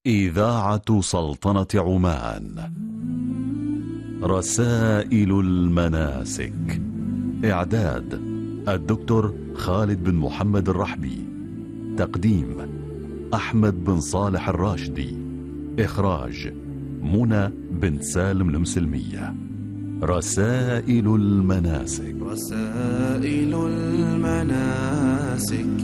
إذاعة سلطنة عمان. رسائل المناسك. إعداد الدكتور خالد بن محمد الرحبي. تقديم أحمد بن صالح الراشدي. إخراج منى بن سالم المسلمية. رسائل المناسك. رسائل المناسك